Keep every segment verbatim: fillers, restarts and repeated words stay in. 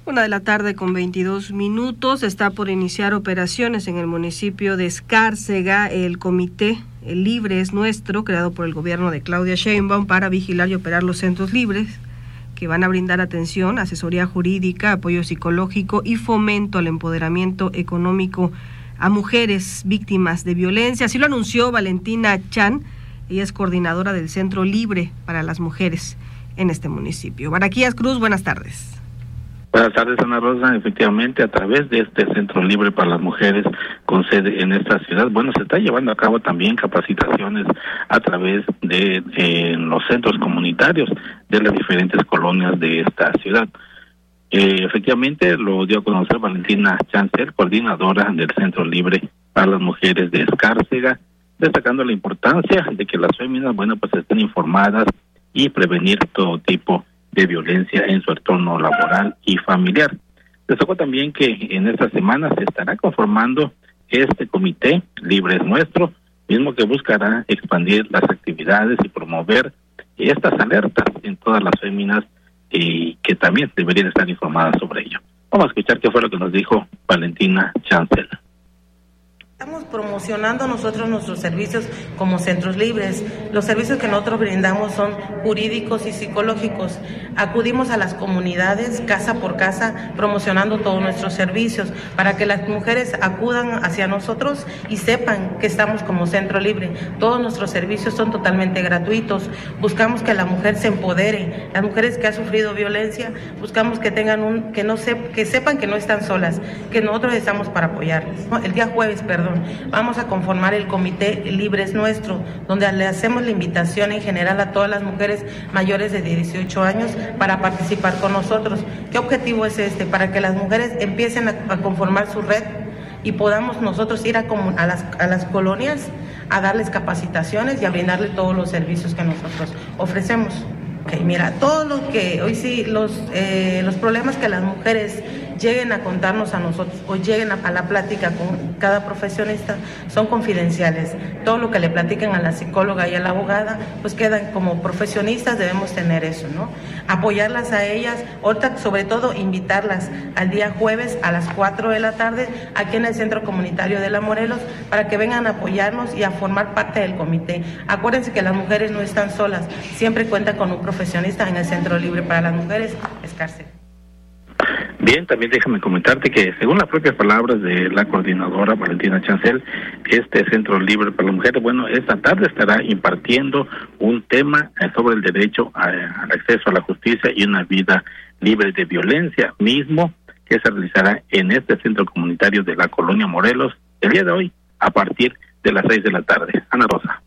Una de la tarde con veintidós minutos, está por iniciar operaciones en el municipio de Escárcega el Comité El Libre es Nuestro, creado por el gobierno de Claudia Sheinbaum para vigilar y operar los centros libres, que van a brindar atención, asesoría jurídica, apoyo psicológico y fomento al empoderamiento económico a mujeres víctimas de violencia. Así lo anunció Valentina Chan, ella es coordinadora del Centro Libre para las Mujeres en este municipio. Baraquías Cruz, buenas tardes. Buenas tardes, Ana Rosa. Efectivamente, a través de este Centro Libre para las Mujeres con sede en esta ciudad, bueno, se está llevando a cabo también capacitaciones a través de eh, los centros comunitarios de las diferentes colonias de esta ciudad. Eh, efectivamente, lo dio a conocer Valentina Chancel, coordinadora del Centro Libre para las Mujeres de Escárcega, destacando la importancia de que las féminas, bueno, pues estén informadas y prevenir todo tipo de violencia en su entorno laboral y familiar. Destacó también que en esta semana se estará conformando este Comité Libre es Nuestro, mismo que buscará expandir las actividades y promover estas alertas en todas las féminas y que también deberían estar informadas sobre ello. Vamos a escuchar qué fue lo que nos dijo Valentina Chancel. Estamos promocionando nosotros nuestros servicios como centros libres. Los servicios que nosotros brindamos son jurídicos y psicológicos. Acudimos a las comunidades, casa por casa, promocionando todos nuestros servicios para que las mujeres acudan hacia nosotros y sepan que estamos como centro libre. Todos nuestros servicios son totalmente gratuitos. Buscamos que la mujer se empodere. Las mujeres que han sufrido violencia, buscamos que tengan un, que no se, que sepan que no están solas, que nosotros estamos para apoyarles. El día jueves, perdón. Vamos a conformar el Comité Libre es Nuestro, donde le hacemos la invitación en general a todas las mujeres mayores de dieciocho años para participar con nosotros. ¿Qué objetivo es este? Para que las mujeres empiecen a, a conformar su red y podamos nosotros ir a, a, las, a las colonias a darles capacitaciones y a brindarles todos los servicios que nosotros ofrecemos. Okay, mira, todo lo que hoy sí, los, eh, los problemas que las mujeres lleguen a contarnos a nosotros o lleguen a, a la plática con cada profesionista son confidenciales. Todo lo que le platiquen a la psicóloga y a la abogada, pues quedan como profesionistas, debemos tener eso, ¿no? Apoyarlas a ellas, ahorita sobre todo invitarlas al día jueves a las cuatro de la tarde aquí en el Centro Comunitario de La Morelos para que vengan a apoyarnos y a formar parte del comité. Acuérdense que las mujeres no están solas, siempre cuentan con un profesionista en el Centro Libre para las Mujeres, Escárcega. Bien, también déjame comentarte que según las propias palabras de la coordinadora Valentina Chancel, este Centro Libre para las Mujeres, bueno, esta tarde estará impartiendo un tema sobre el derecho a, al acceso a la justicia y una vida libre de violencia, mismo que se realizará en este Centro Comunitario de la Colonia Morelos el día de hoy a partir de las seis de la tarde. Ana Rosa.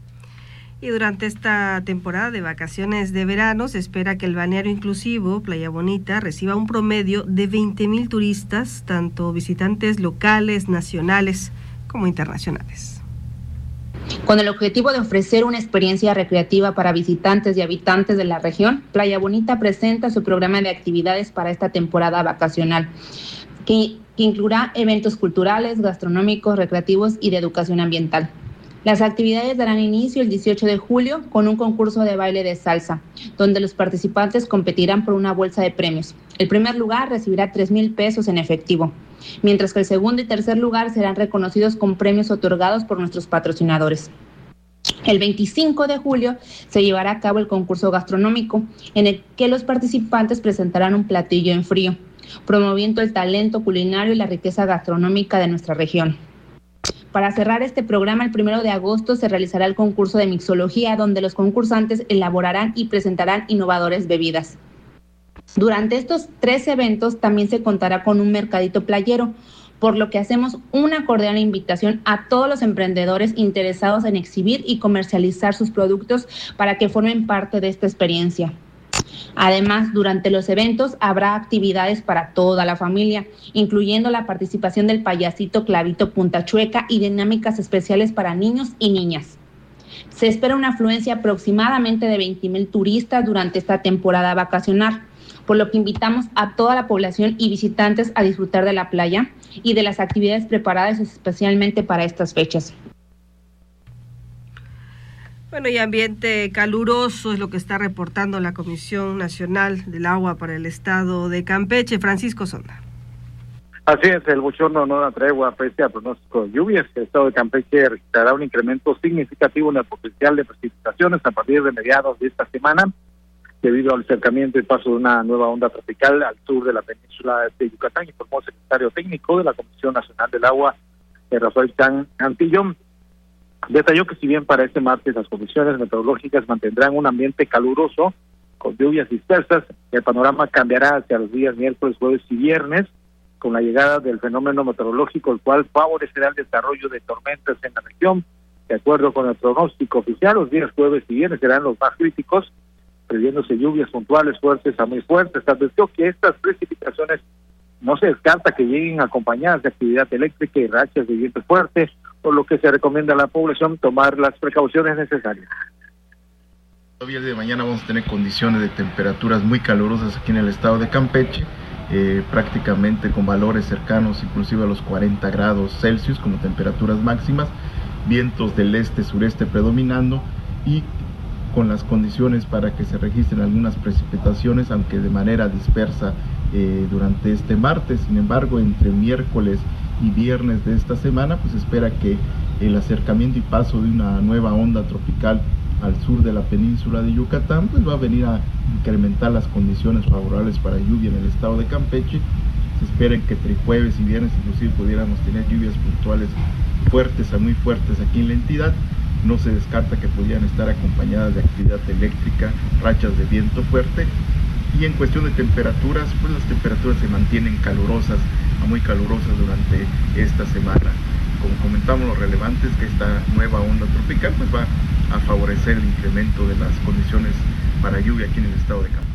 Y durante esta temporada de vacaciones de verano se espera que el balneario inclusivo Playa Bonita reciba un promedio de veinte mil turistas, tanto visitantes locales, nacionales como internacionales. Con el objetivo de ofrecer una experiencia recreativa para visitantes y habitantes de la región, Playa Bonita presenta su programa de actividades para esta temporada vacacional, que, que incluirá eventos culturales, gastronómicos, recreativos y de educación ambiental. Las actividades darán inicio el dieciocho de julio con un concurso de baile de salsa, donde los participantes competirán por una bolsa de premios. El primer lugar recibirá tres mil pesos en efectivo, mientras que el segundo y tercer lugar serán reconocidos con premios otorgados por nuestros patrocinadores. El veinticinco de julio se llevará a cabo el concurso gastronómico, en el que los participantes presentarán un platillo en frío, promoviendo el talento culinario y la riqueza gastronómica de nuestra región. Para cerrar este programa, el primero de agosto se realizará el concurso de mixología, donde los concursantes elaborarán y presentarán innovadores bebidas. Durante estos tres eventos también se contará con un mercadito playero, por lo que hacemos una cordial invitación a todos los emprendedores interesados en exhibir y comercializar sus productos para que formen parte de esta experiencia. Además, durante los eventos habrá actividades para toda la familia, incluyendo la participación del payasito Clavito Punta Chueca y dinámicas especiales para niños y niñas. Se espera una afluencia aproximadamente de veinte mil turistas durante esta temporada vacacional, por lo que invitamos a toda la población y visitantes a disfrutar de la playa y de las actividades preparadas especialmente para estas fechas. Bueno, y ambiente caluroso es lo que está reportando la Comisión Nacional del Agua para el Estado de Campeche. Francisco Sonda. Así es, el bochorno no da tregua pese al pronóstico de lluvias. El Estado de Campeche registrará un incremento significativo en el potencial de precipitaciones a partir de mediados de esta semana, debido al acercamiento y paso de una nueva onda tropical al sur de la península de Yucatán, informó el secretario técnico de la Comisión Nacional del Agua, Rafael Chan Antillón. Detalló que si bien para este martes las condiciones meteorológicas mantendrán un ambiente caluroso con lluvias dispersas, el panorama cambiará hacia los días miércoles, jueves y viernes con la llegada del fenómeno meteorológico, el cual favorecerá el desarrollo de tormentas en la región. De acuerdo con el pronóstico oficial, los días jueves y viernes serán los más críticos, previéndose lluvias puntuales fuertes a muy fuertes. Advirtió que estas precipitaciones no se descarta que lleguen acompañadas de actividad eléctrica y rachas de viento fuerte, por lo que se recomienda a la población tomar las precauciones necesarias. Todavía el día de mañana vamos a tener condiciones de temperaturas muy calurosas aquí en el estado de Campeche, eh, prácticamente con valores cercanos inclusive a los cuarenta grados Celsius como temperaturas máximas, vientos del este-sureste predominando y con las condiciones para que se registren algunas precipitaciones, aunque de manera dispersa eh, durante este martes. Sin embargo, entre miércoles y viernes de esta semana, pues espera que el acercamiento y paso de una nueva onda tropical al sur de la península de Yucatán, pues va a venir a incrementar las condiciones favorables para lluvia en el estado de Campeche. Se espera que entre jueves y viernes inclusive pudiéramos tener lluvias puntuales fuertes a muy fuertes aquí en la entidad. No se descarta que pudieran estar acompañadas de actividad eléctrica, rachas de viento fuerte. Y en cuestión de temperaturas, pues las temperaturas se mantienen calurosas, a muy calurosas durante esta semana. Como comentamos, lo relevante es que esta nueva onda tropical pues va a favorecer el incremento de las condiciones para lluvia aquí en el estado de Campeche.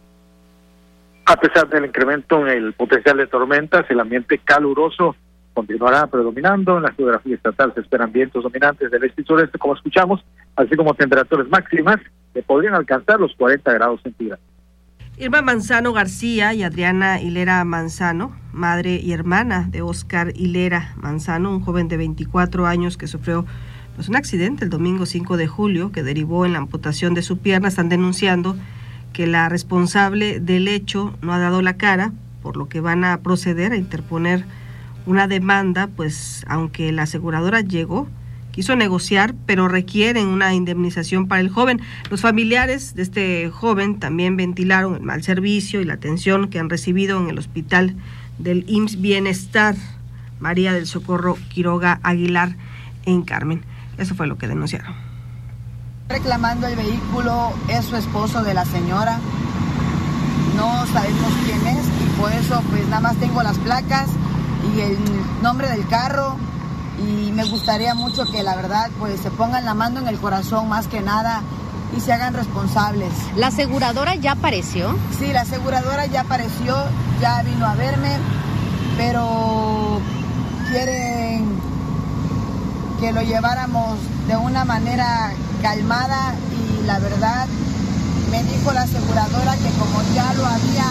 A pesar del incremento en el potencial de tormentas, el ambiente caluroso continuará predominando. En la geografía estatal se esperan vientos dominantes del este y sureste, como escuchamos, así como temperaturas máximas que podrían alcanzar los cuarenta grados centígrados. Irma Manzano García y Adriana Hilera Manzano, madre y hermana de Oscar Hilera Manzano, un joven de veinticuatro años que sufrió pues, un accidente el domingo cinco de julio que derivó en la amputación de su pierna, están denunciando que la responsable del hecho no ha dado la cara, por lo que van a proceder a interponer una demanda, pues aunque la aseguradora llegó, quiso negociar, pero requieren una indemnización para el joven. Los familiares de este joven también ventilaron el mal servicio y la atención que han recibido en el hospital del I M S S Bienestar María del Socorro Quiroga Aguilar en Carmen. Eso fue lo que denunciaron. Reclamando el vehículo es su esposo de la señora, no sabemos quién es y por eso pues nada más tengo las placas y el nombre del carro. Y me gustaría mucho que la verdad pues se pongan la mano en el corazón más que nada y se hagan responsables. ¿La aseguradora ya apareció? Sí, la aseguradora ya apareció, ya vino a verme, pero quieren que lo lleváramos de una manera calmada y la verdad me dijo la aseguradora que como ya lo había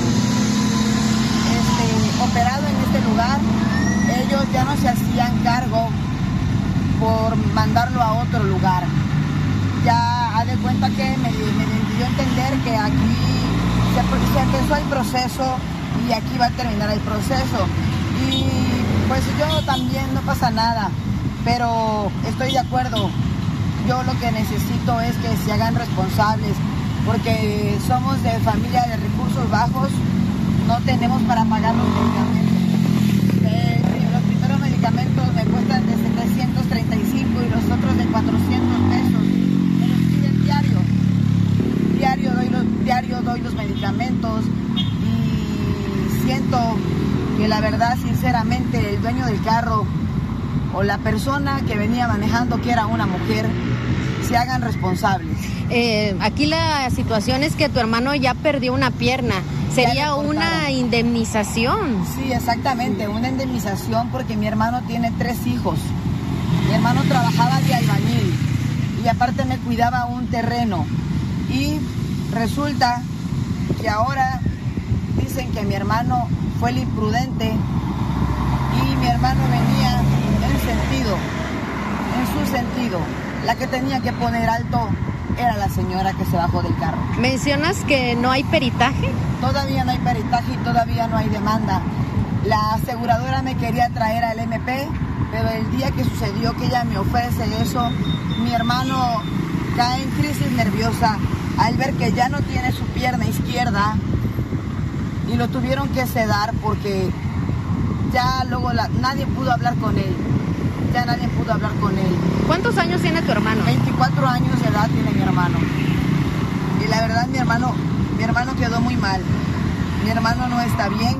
este, operado en este lugar, ellos ya no se hacían cargo por mandarlo a otro lugar. Ya haz de cuenta que me, me dio a entender que aquí se, se empezó el proceso y aquí va a terminar el proceso. Y pues yo también no pasa nada, pero estoy de acuerdo. Yo lo que necesito es que se hagan responsables, porque somos de familia de recursos bajos, no tenemos para pagar los medicamentos. Los medicamentos me cuestan de setecientos treinta y cinco y los otros de cuatrocientos pesos. Me los piden diario. Diario doy los, diario doy los medicamentos y siento que la verdad, sinceramente, el dueño del carro o la persona que venía manejando, que era una mujer, se hagan responsables. Eh, aquí la situación es que tu hermano ya perdió una pierna. ¿Sería una indemnización? Sí, exactamente, una indemnización porque mi hermano tiene tres hijos. Mi hermano trabajaba de albañil y aparte me cuidaba un terreno. Y resulta que ahora dicen que mi hermano fue el imprudente y mi hermano venía en sentido, en su sentido. La que tenía que poner alto era la señora que se bajó del carro. ¿Mencionas que no hay peritaje? Todavía no hay peritaje y todavía no hay demanda. La aseguradora me quería traer al M P, pero el día que sucedió que ella me ofrece eso, mi hermano cae en crisis nerviosa al ver que ya no tiene su pierna izquierda y lo tuvieron que sedar porque ya luego la, nadie pudo hablar con él. Ya nadie pudo hablar con él. ¿Cuántos años tiene tu hermano? veinticuatro años de edad tiene mi hermano. Y la verdad mi hermano, mi hermano quedó muy mal. Mi hermano no está bien.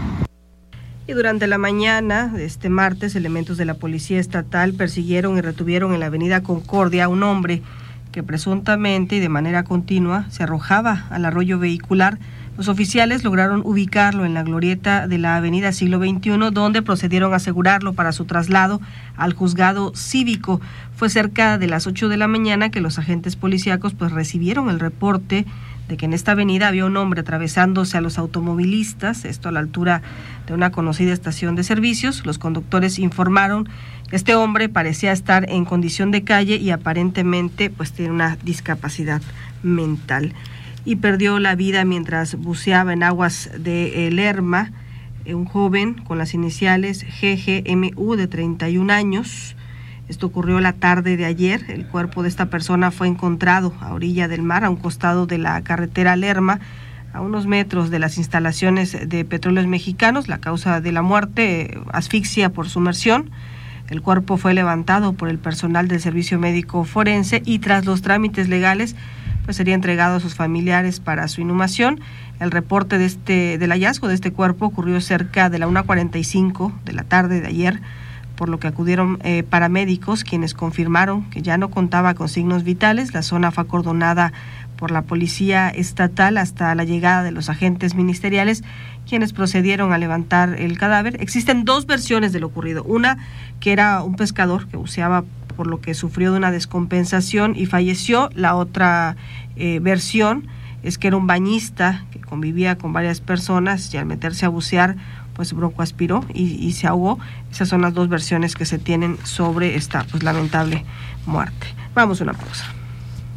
Y durante la mañana de este martes, elementos de la Policía Estatal persiguieron y retuvieron en la avenida Concordia a un hombre que presuntamente y de manera continua se arrojaba al arroyo vehicular. Los oficiales lograron ubicarlo en la glorieta de la avenida Siglo veintiuno, donde procedieron a asegurarlo para su traslado al juzgado cívico. Fue cerca de las ocho de la mañana que los agentes policíacos pues recibieron el reporte de que en esta avenida había un hombre atravesándose a los automovilistas, esto a la altura de una conocida estación de servicios. Los conductores informaron que este hombre parecía estar en condición de calle y aparentemente pues tiene una discapacidad mental. Y perdió la vida mientras buceaba en aguas de Lerma, un joven con las iniciales G G M U de treinta y un años. Esto ocurrió la tarde de ayer. El cuerpo de esta persona fue encontrado a orilla del mar, a un costado de la carretera Lerma, a unos metros de las instalaciones de Petróleos Mexicanos. La causa de la muerte, asfixia por sumersión. El cuerpo fue levantado por el personal del Servicio Médico Forense y tras los trámites legales, pues sería entregado a sus familiares para su inhumación. El reporte de este del hallazgo de este cuerpo ocurrió cerca de la una cuarenta y cinco de la tarde de ayer, por lo que acudieron eh, paramédicos, quienes confirmaron que ya no contaba con signos vitales. La zona fue acordonada por la Policía Estatal hasta la llegada de los agentes ministeriales, quienes procedieron a levantar el cadáver. Existen dos versiones de lo ocurrido. Una, que era un pescador que buceaba, por lo que sufrió de una descompensación y falleció. La otra eh, versión es que era un bañista que convivía con varias personas y al meterse a bucear pues broncoaspiró y, y se ahogó. Esas son las dos versiones que se tienen sobre esta pues lamentable muerte. Vamos a una pausa.